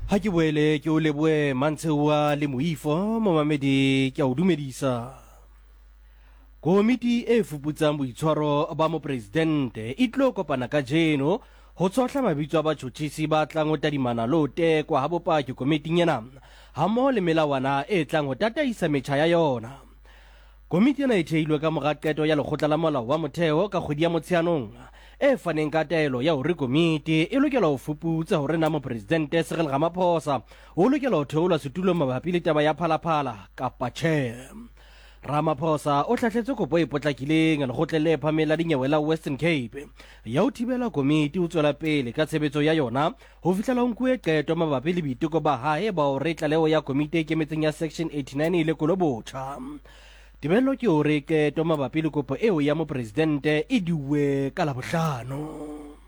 Ha ke boele ke o leboe Mantshewa le Moifo momamedi ke a o dumedisa. Komiti e fuputsang boitshwaro ba mopresidente e tlo kopana ka jeno ho tsohla mabitso a batjhotjhisi ba tlang ho tadimana le ho tekwa ha bopaki komiting ena hammoho le melawana e tlang ho tataisa metjha ya yona. Komiti ena e theilwe ka mora qeto ya lekgotla la molao wa motheo ka kgwedi ya Motsheanong e faneng ka taelo ya hore komiti e lokela ho fuputsa hore na mopresidente Cyril Ramaphosa o lokela ho theola setulo mabapi le taba ya phalaphala kapa tjhe. Ramaphosa o hlahletse kopo e potlakileng lekgotleng le phahameng la dinyewe la Western Cape ya ho thibela komiti ho tswela pele ka tshebetso ya yona ho fihlela ho nkuwe qeto mabapi le boiteko ba hae ba hore tlaleho ya komiti e kemetseng ya section 89 e lekolo botjha. Tibello ke hore qeto mabapi le kopo eo ya mopresidente e diuwe ka Labohlano.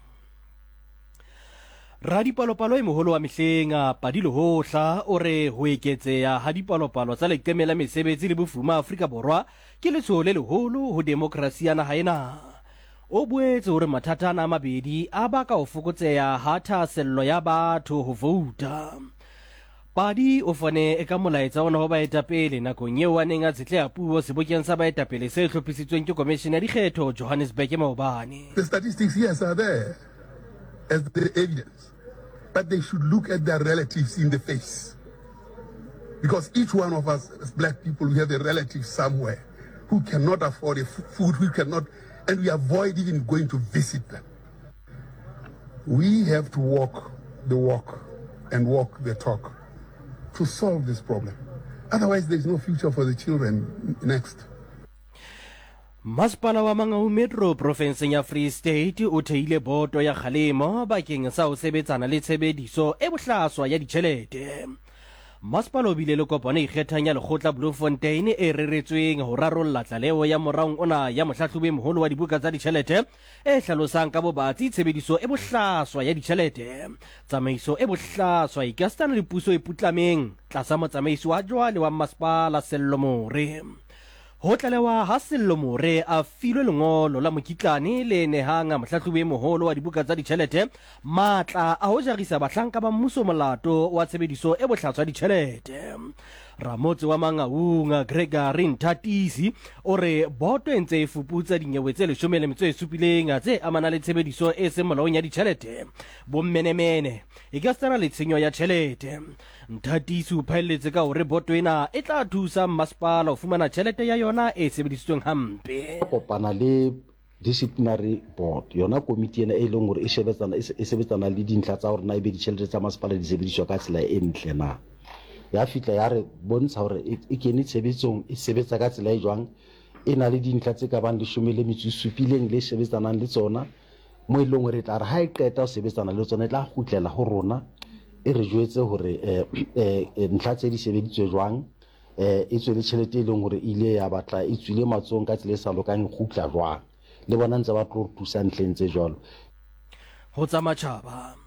Radipalopalo e moholo wa mehleng a Padile Hohla o re ho eketseha ha dipalopalo tsa leqeme la mesebetsi le bofuma Afrika Borwa ke letsholo le leholo ho demokrasi ya naha ena. O boetse hore mathata ana a mabedi a baka ho fokotseha ha thahasello ya batho ho vouta. Padi o fane e ka molaetsa ona ho baetapele nakong eo a neng a tsetleha puo sebokeng sa baetapele se hlophisitsweng ke komishene ya dikgetho Johannesburg maobane. The statistics, yes, are there as the evidence, but they should look at their relatives in the face, because each one of us as black people, we have a relative somewhere who cannot afford a food, who cannot, and we avoid even going to visit them. We have to walk the walk and walk the talk to solve this problem. Otherwise, there is no future for the children next. Masepala wa Mangaung Metro Provinceng ya Free State o theile boto ya kgalemo bakeng sa ho sebetsana le tshebediso e bohlaswa ya ditjhelete. Masepala o bile le kopano e ikgethang ya lekgotla Bloemfontein e reretsweng ho rarolla tlaleho ya moraong ona ya mohlahlobi moholo wa dibuka tsa ditjhelete e hlalosang ka bobatsi tshebediso e bohlaswa ya ditjhelete. Tsamaiso e bohlaswa e ikastana le puso e putlameng tlasa motsamaisi wa jwale wa Masepala Sello More. Ho tlalewa ha Sello More a filwe lengolo la mokitlane le nehang mohlahlobi moholo wa dibuka tsa ditjhelete matla a ho jarisa bahlanka ba mmuso molato wa tshebediso e bohlaswa ditjhelete. Ramotse wa Mangaung Gregory Nthatisi o re boto e ntse e fuputsa dinyewe tse 17 tse amana le tshebediso e seng molaong ya ditjhelete bommenemene e ka tsana le tshenyo ya tjhelete. Nthatisi o phaelletse ka hore boto ena e tla thusa masepala ho fumana tjhelete ya yona e sebedisitsweng hampe. Kopana le disciplinary board yona komiti ena e leng hore e sebetsana le dintlha tsa hore na ebe ditjhelete tsa masepala di sebediswa ka tsela e ntle na. Ya fitla ya re bontsha hore e kene tshebetsong e sebetsa ka tsela e jwang e na le dintlha tse ka bang 17 le sebetsanang le tsona mo ileng hore tla re ha e qeta ho sebetsana le tsona e tla khutlela ho rona e re jwetse hore ntlha tse di sebeditswe jwang e tswele tjhelete e leng hore ile ya batla e tswile matsong ka tsela e sa lokang khutla jwang le bona ntse ba tlo thusa ntleng tse jwalo ho tsa matjhaba.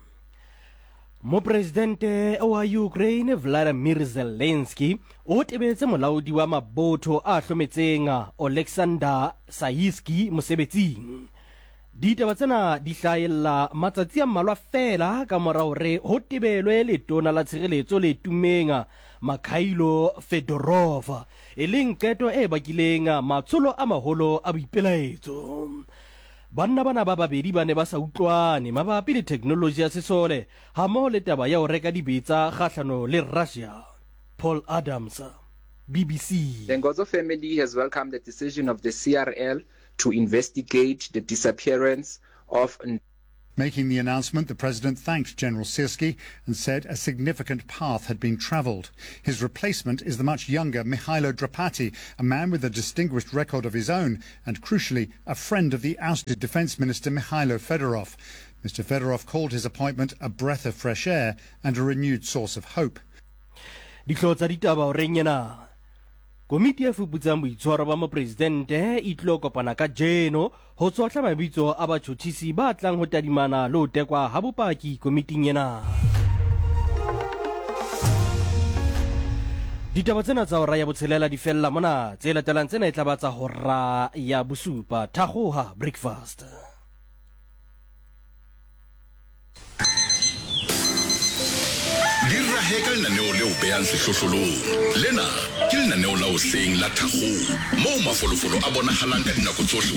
Mopresidente wa Ukraine Volodymyr Zelensky o tebetse molaodi wa mabotho a hlometseng Oleksandr Syrskyi mosebetsing. Ditaba tsena di hlahella matsatsi a mmalwa fela ka mora hore ho tebelwe letona la tshireletso le tumeng Mikhailo Fedorov e leng qeto e bakileng matsholo a maholo a boipelaetso. Banna bana ba babedi ba ne ba sa utlwane mabapi le technology ya sesole hammoho le taba ya ho reka dibetsa kgahlano le Russia. Paul Adams, BBC. The Ngozo family has welcomed the decision of the CRL to investigate the disappearance of. Making the announcement, the president thanked General Syrskyi and said a significant path had been travelled. His replacement is the much younger Mihailo Drapati, a man with a distinguished record of his own and, crucially, a friend of the ousted defence minister Mikhailo Fedorov. Mr Fedorov called his appointment a breath of fresh air and a renewed source of hope. Komiti ya fuputsang boitshwaro ba mopresidente e tlo kopana ka jeno ho tsohla mabitso a batjhotjhisi ba tlang ho tadimana le ho tekwa ha bopaki komiting ena. Ditaba tsena tsa hora ya botshelela di fella mona tse latelang tsena e tla ba tsa hora ya bosupa Thakgoha breakfast. Di he ka lenaneo leo behang sehlohlolong. Lena ke lenaneo la hoseng la Thakgolo, moo mafolofolo a bonahalang ka dinako tsohle